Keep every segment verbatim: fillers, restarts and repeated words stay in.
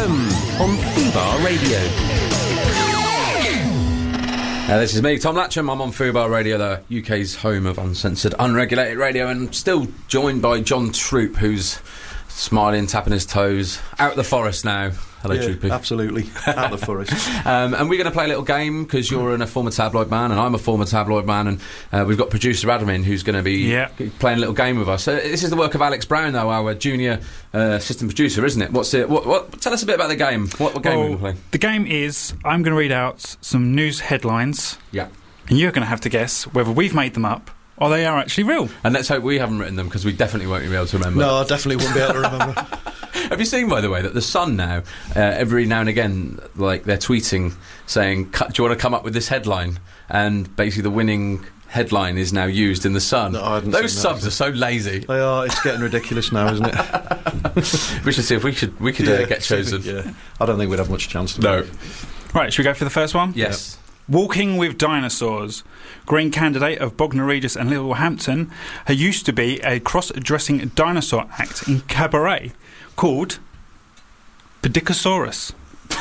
Lachem on Fubar Radio. Uh, this is me, Tom Latcham. I'm on Fubar Radio, the U K's home of uncensored, unregulated radio, and still joined by John Troop, who's smiling, tapping his toes, out the forest now. Hello, yeah, Troopy. Absolutely, out the forest. um, and we're going to play a little game, because you're in a former tabloid man, and I'm a former tabloid man, and uh, we've got producer Adam in, who's going to be yeah. playing a little game with us. So this is the work of Alex Brown, though, our junior uh, assistant producer, isn't it? What's it? What, what? Tell us a bit about the game. What, what game well, are we going to play? The game is, I'm going to read out some news headlines. Yeah. And you're going to have to guess whether we've made them up or they are actually real. And let's hope we haven't written them, because we definitely won't be able to remember. No, I definitely wouldn't be able to remember. Have you seen, by the way, that the Sun now, uh, every now and again, like, they're tweeting saying, do you want to come up with this headline? And basically the winning headline is now used in the Sun. No, I hadn't Those seen subs that. are so lazy. They are. It's getting ridiculous now, isn't it? We should see if we could we could yeah, uh, get chosen. Yeah, I don't think we'd have much chance to. No. Right, should we go for the first one? Yes. Yep. Walking with Dinosaurs. Green candidate of Bognor Regis and Littlehampton, who used to be a cross-dressing dinosaur act in cabaret called Pedicosaurus.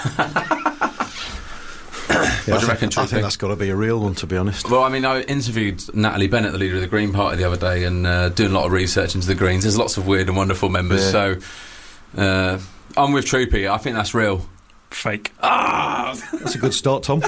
What Yeah, do you I reckon, think, I Troopy? think that's got to be a real one, to be honest. Well, I mean, I interviewed Natalie Bennett, the leader of the Green Party, the other day, and uh, doing a lot of research into the Greens. There's lots of weird and wonderful members, Yeah. so uh, I'm with Troopy. I think that's real. Fake. Ah! That's a good start, Tom.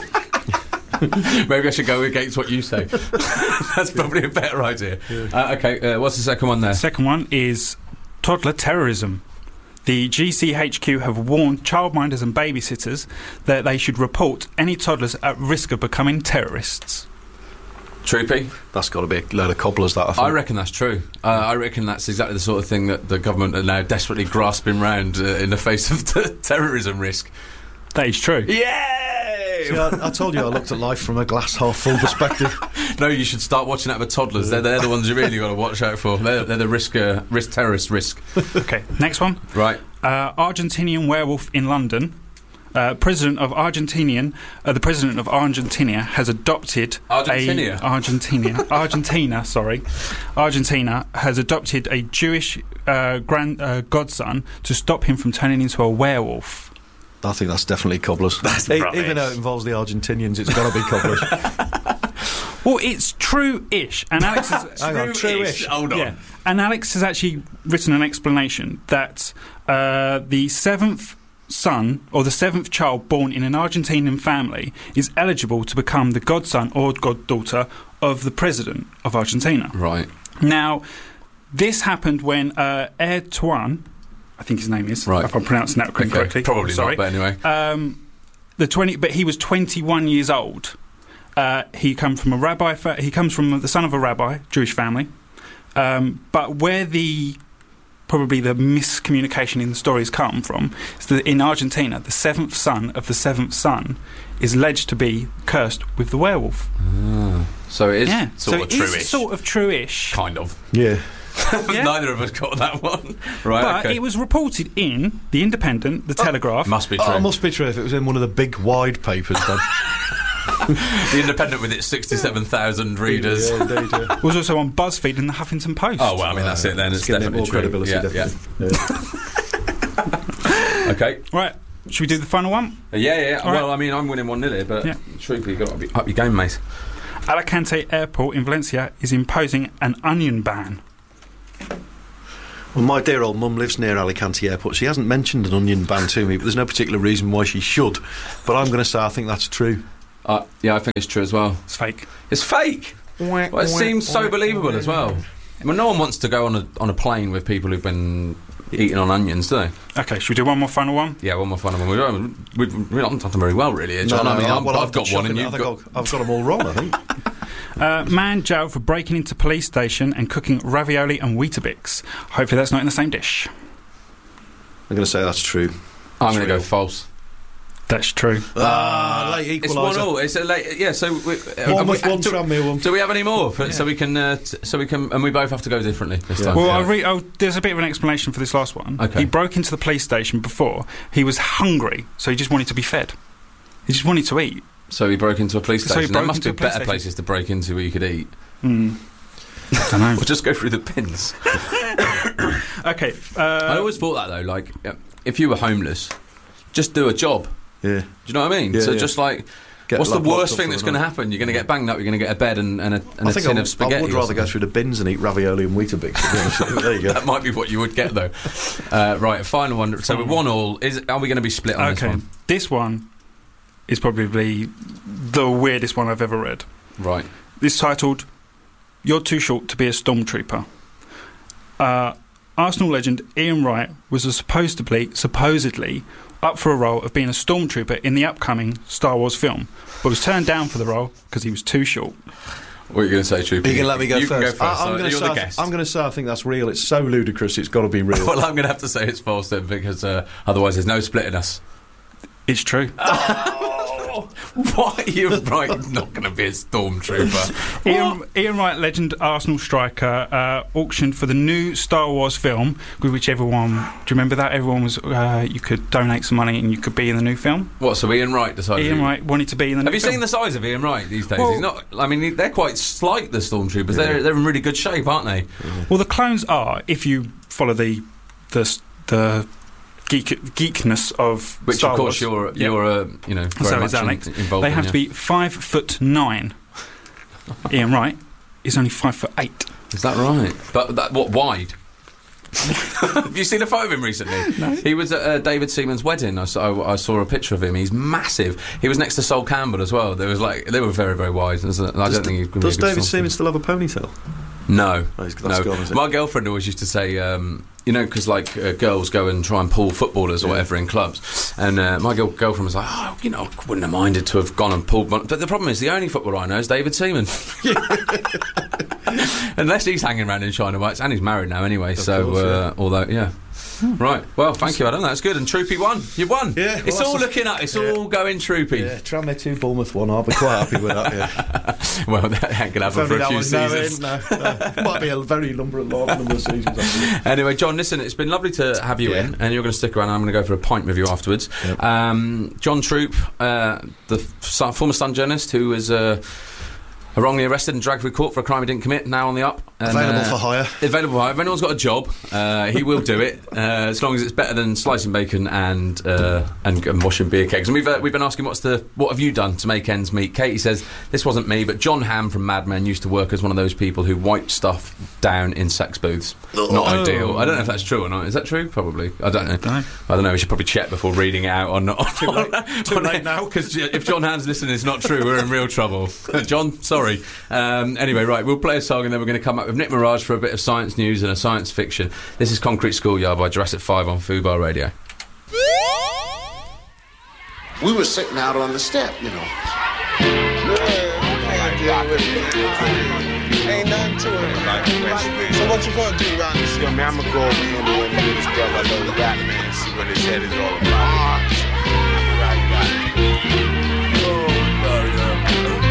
Maybe I should go against what you say. That's probably a better idea. Yeah. Uh, okay, uh, what's the second one there? Second one is toddler terrorism. The G C H Q have warned childminders and babysitters that they should report any toddlers at risk of becoming terrorists. Troopy? That's got to be a load of cobblers, that, I think. I reckon that's true. Uh, I reckon that's exactly the sort of thing that the government are now desperately grasping round uh, in the face of the terrorism risk. That is true. Yay! See, I, I told you I looked at life from a glass half full perspective. No, you should start watching out for toddlers. They're, they're the ones you really got to watch out for. They're, they're the risk, uh, risk terrorist risk. Okay, next one. Right. Uh, Argentinian werewolf in London. Uh, president of Argentinian, uh, the president of Argentina has adopted Argentina? a Argentina, Argentina, sorry, Argentina has adopted a Jewish uh, grand uh, godson to stop him from turning into a werewolf. I think that's definitely cobblers. That's e- rubbish. Even though it involves the Argentinians, it's got to be cobblers. Well, it's true-ish, and Alex is Hang on, true-ish. Hold on. Yeah, and Alex has actually written an explanation that uh, the seventh son or the seventh child born in an Argentinian family is eligible to become the godson or goddaughter of the president of Argentina. Right. Now, this happened when uh, Erdogan, I think his name is, Right. if I'm pronouncing that Okay, correctly. probably Sorry. not, but anyway. Um, the twenty, but he was twenty-one years old. Uh, he come from a rabbi. Fa- he comes from the son of a rabbi, Jewish family. Um, but where the probably the miscommunication in the stories come from is that in Argentina, the seventh son of the seventh son is alleged to be cursed with the werewolf. Ah. So it is Yeah, sort so of it true-ish. is sort of true-ish. Kind of. Yeah. Yeah. Neither of us got that one. Right, But okay. it was reported in the Independent, the Telegraph. Must be true. Oh, it must be true if it was in one of the big wide papers then. The Independent with its sixty-seven thousand readers. Yeah, indeed, yeah. It was also on BuzzFeed and the Huffington Post. Oh, well, I mean, that's it then. It's, giving it definitely more true. credibility, Yeah, definitely. yeah. Okay. Right, should we do the final one? Yeah, yeah, yeah. All Well, right. I mean, I'm winning one nil, but Yeah. truthfully, you've got to be up your game, mate. Alicante Airport in Valencia is imposing an onion ban. Well, my dear old mum lives near Alicante Airport. She hasn't mentioned an onion ban to me, but there's no particular reason why she should. But I'm going to say I think that's true. Uh, yeah, I think it's true as well. It's fake. It's fake! Well, it seems so believable as well. Well, no one wants to go on a on a plane with people who've been eating on onions, do they? Okay, should we do one more final one? Yeah, one more fun one. We don't, we've, we haven't done them very well, really, John. I mean, I'm, well, I've, got one and shocking. you've I got... think I've, I've got them all wrong, I think. Uh, man jailed for breaking into police station and cooking ravioli and Weetabix. Hopefully that's not in the same dish. I'm going to say that's true. I'm going to go real. false. That's true. Ah, late It's one equaliser. all. It's a late... Yeah, so... We, uh, One have with we- one, do, Tranmere one. do we have any more? For, So we can... Uh, t- so we can... And we both have to go differently this Yeah. time. Well, Yeah. I'll re- oh, there's a bit of an explanation for this last one. Okay. He broke into the police station before. He was hungry, so he just wanted to be fed. He just wanted to eat. So he broke into a police So he station. There broke must be into a police better station. places to break into where you could eat. Hmm. I know. Or just go through the bins. Okay. Uh, I always thought that, though. Like, uh, if you were homeless... just do a job. Yeah. Do you know what I mean? Yeah, so yeah. just like, Get what's the locked up worst for thing the that's going to night. happen? You're going to get banged up. You're going to get a bed and, and a, and I a think tin I, of spaghetti. I would or rather go something. through the bins and eat ravioli and Weetabix. to be honest with you. There you go. That might be what you would get though. uh, right, final one. So we're one all. Is are we going to be split on Okay, this one? this one is probably the weirdest one I've ever read. Right. It's titled, "You're Too Short to Be a Stormtrooper." Uh, Arsenal legend Ian Wright was a supposedly, supposedly up for a role of being a stormtrooper in the upcoming Star Wars film, but was turned down for the role because he was too short. What are you going to say, Trooper? You can let me go you first. Can go first. I, I'm So going you're to the say, guest. I'm going to say I think that's real. It's so ludicrous. It's got to be real. Well, I'm going to have to say it's false then, because uh, otherwise there's no splitting us. It's true. Why are you right? Not going to be a stormtrooper. Ian, Ian Wright, legend Arsenal striker, uh, auctioned for the new Star Wars film, with which everyone, do you remember that? Everyone was, uh, you could donate some money and you could be in the new film. What? So Ian Wright decided. Ian to- Wright wanted to be in the Have new you film. seen the size of Ian Wright these days? Well- He's not. I mean, they're quite slight. The stormtroopers. Yeah. They're they're in really good shape, aren't they? Well, the clones are, if you follow the the the geek, geekness of Which, Star of course, Wars, you're yeah. you're uh, you know very So much is Alex. in, involved. They in, have yeah. to be five foot nine. Ian Wright is only five foot eight. Is that right? But that, what wide? Have you seen a photo of him recently? No. He was at uh, David Seaman's wedding. I saw, I saw a picture of him. He's massive. He was next to Sol Campbell as well. There was like they were very very wide. There's a- I Does, don't think he's going to be does a good David stormtrooper. Seaman still have a ponytail? No, Oh, he's- that's no. gone, is it? My girlfriend always used to say, um, you know, because like uh, girls go and try and pull footballers or Yeah. whatever in clubs, and uh, my girl- girlfriend was like, oh, you know, I wouldn't have minded to have gone and pulled one. But the problem is, the only footballer I know is David Seaman. Unless he's hanging around in China Whites, and he's married now anyway. Of so, course, uh, although, yeah. Hmm. Right, well, thank you, Adam. That's good. And Troopy won. You won. Yeah, it's well, all that's a- looking up. It's yeah. all going Troopy. Yeah, Tranmere two, Bournemouth one. I'll be quite happy with that. Yeah. Well, that ain't gonna happen If for only a few that was seasons. knowing, no, no. Might be a very number, long number of seasons. Actually. Anyway, John, listen, it's been lovely to have you Yeah. in, and you're going to stick around. I'm going to go for a pint with you afterwards. Yep. Um, John Troop, uh, the f- former stunt journalist who was uh, wrongly arrested and dragged through court for a crime he didn't commit, now on the up. And, Available uh, for hire. Available for hire. If anyone's got a job, uh, he will do it, uh, as long as it's better than slicing bacon and uh, and, and washing beer kegs. And we've uh, we've been asking, what's the what have you done to make ends meet? Katie says this wasn't me, but John Hamm from Mad Men used to work as one of those people who wiped stuff down in sex booths. Not Oh. ideal. I don't know if that's true or not. Is that true? Probably. I don't know. Don't know. I don't know. We should probably check before reading it out or not. Too late. Too late now. Because if John Hamm's listening, it's not true. We're in real trouble. John, sorry. Um, anyway, right. We'll play a song and then we're going to come up with Nick Mirage for a bit of science news and a science fiction. This is Concrete Schoolyard by Jurassic five on Fubar Radio. We were sitting out on the step, you know. Ain't nothing to it. So what you gonna do around this? Yo, man, I'm gonna go over here and do this brother a little rap, man, see what his head is all about.